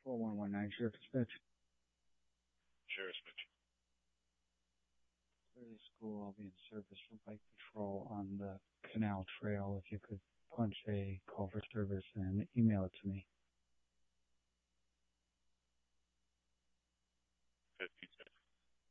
4119 Sheriff Dispatch. Sheriff Mitch. Clear the school. I'll be in service for bike patrol on the canal trail. If you could punch a call for service and email it to me.